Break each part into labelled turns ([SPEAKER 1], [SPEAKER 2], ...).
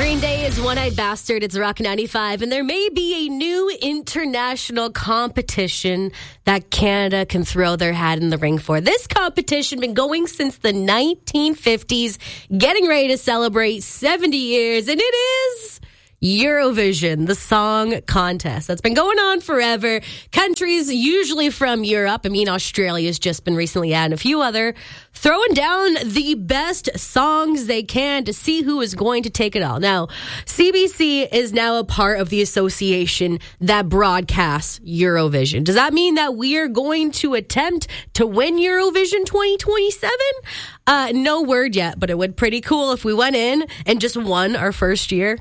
[SPEAKER 1] Green Day is One-Eyed Bastard. It's Rock 95, and there may be a new international competition that Canada can throw their hat in the ring for. This competition been going since the 1950s, getting ready to celebrate 70 years, and it is Eurovision, the song contest. That's been going on forever. Countries usually from Europe, Australia's just been recently added, a few other, throwing down the best songs they can to see who is going to take it all. Now, CBC is now a part of the association that broadcasts Eurovision. Does that mean that we are going to attempt to win Eurovision 2027? No word yet, but it would be pretty cool if we went in and just won our first year.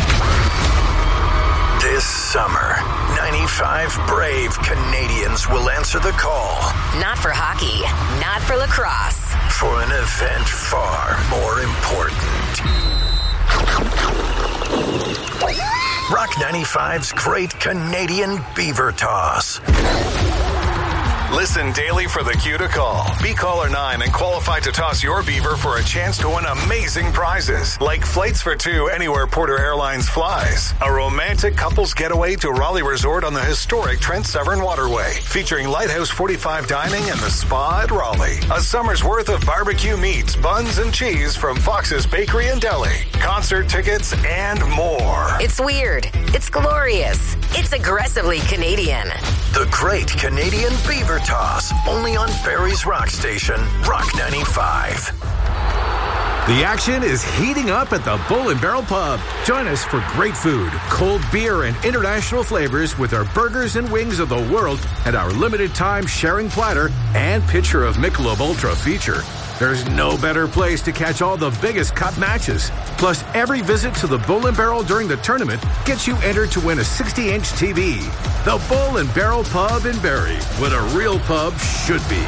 [SPEAKER 2] This summer, 95 brave Canadians will answer the call.
[SPEAKER 3] Not for hockey, not for lacrosse.
[SPEAKER 2] For an event far more important. Rock 95's Great Canadian Beaver Toss.
[SPEAKER 4] Listen daily for the cue to call. Be caller 9 and qualify to toss your beaver for a chance to win amazing prizes like flights for two anywhere Porter Airlines flies, a romantic couples getaway to Raleigh Resort on the historic Trent Severn Waterway, featuring Lighthouse 45 dining and the spa at Raleigh, a summer's worth of barbecue meats, buns, and cheese from Fox's Bakery and Deli, concert tickets, and more.
[SPEAKER 3] It's weird. It's glorious. It's aggressively Canadian.
[SPEAKER 2] The Great Canadian Beaver Toss, only on Barrie's Rock Station, Rock 95.
[SPEAKER 5] The action is heating up at the Bull and Barrel Pub. Join us for great food, cold beer, and international flavors with our burgers and wings of the world and our limited time sharing platter and pitcher of Michelob Ultra feature. There's no better place to catch all the biggest cup matches. Plus, every visit to the Bull and Barrel during the tournament gets you entered to win a 60-inch TV. The Bull and Barrel Pub in Barrie, what a real pub should be.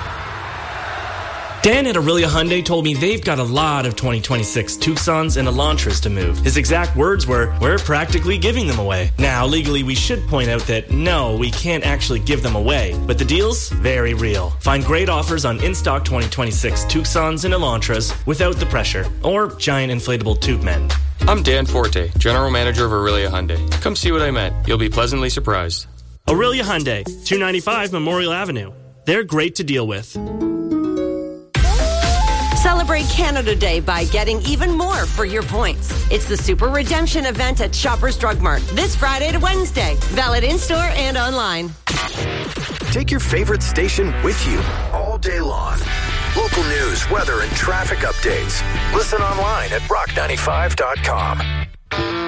[SPEAKER 6] Dan at Aurelia Hyundai told me they've got a lot of 2026 Tucsons and Elantras to move. His exact words were, "We're practically giving them away." Now, legally, we should point out that no, we can't actually give them away, but the deal's very real. Find great offers on in-stock 2026 Tucsons and Elantras without the pressure, or giant inflatable tube men.
[SPEAKER 7] I'm Dan Forte, General Manager of Aurelia Hyundai. Come see what I meant. You'll be pleasantly surprised.
[SPEAKER 6] Aurelia Hyundai, 295 Memorial Avenue. They're great to deal with.
[SPEAKER 8] Celebrate Canada Day by getting even more for your points. It's the Super Redemption event at Shoppers Drug Mart this Friday to Wednesday. Valid in-store and online.
[SPEAKER 2] Take your favorite station with you all day long. Local news, weather, and traffic updates. Listen online at rock95.com.